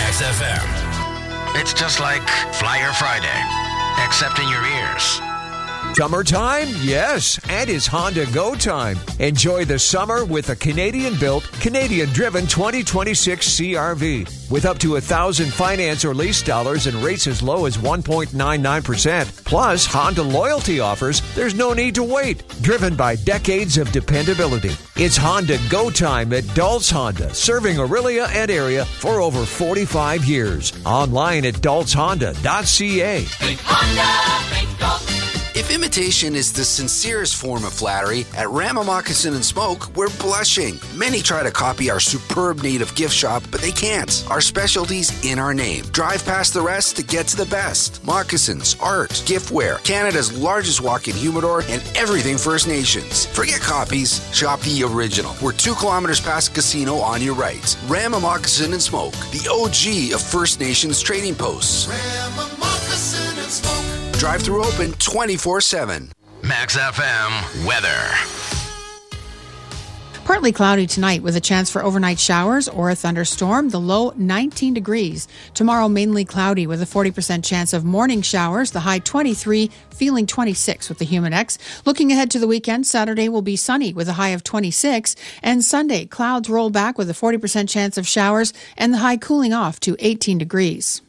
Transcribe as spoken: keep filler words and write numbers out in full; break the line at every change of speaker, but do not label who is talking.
Max F M. It's just like Flyer Friday, except in your ears.
Summertime? Yes, and it's Honda Go time. Enjoy the summer with a Canadian-built, Canadian-driven twenty twenty-six C R V. With up to one thousand finance or lease dollars and rates as low as one point nine nine percent. Plus, Honda loyalty offers, there's no need to wait. Driven by decades of dependability. It's Honda Go time at Daltz Honda, serving Orillia and area for over forty-five years. Online at daltz honda dot c a.
Think Honda, think Daltz.
If imitation is the sincerest form of flattery, at Rama Moccasin and Smoke, we're blushing. Many try to copy our superb native gift shop, but they can't. Our specialty's in our name. Drive past the rest to get to the best. Moccasins, art, giftware, Canada's largest walk-in humidor, and everything First Nations. Forget copies, shop the original. We're two kilometers past the casino on your right. Rama Moccasin and Smoke, the O G of First Nations trading posts.
Rama Moccasin and Smoke.
Drive-through open twenty-four seven.
Max F M weather.
Partly cloudy tonight with a chance for overnight showers or a thunderstorm. The low nineteen degrees. Tomorrow mainly cloudy with a forty percent chance of morning showers. The high twenty-three, feeling twenty-six with the Humidex. Looking ahead to the weekend, Saturday will be sunny with a high of twenty-six. And Sunday, clouds roll back with a forty percent chance of showers and the high cooling off to eighteen degrees.